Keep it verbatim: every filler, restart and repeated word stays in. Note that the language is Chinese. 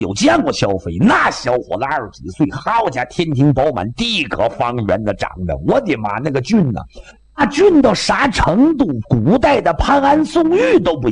有见过小飞？那小伙子二十几岁，好家伙，天庭饱满，地可方圆的长着。我的妈，那个俊呐、啊，那俊到啥程度？古代的潘安宋玉都不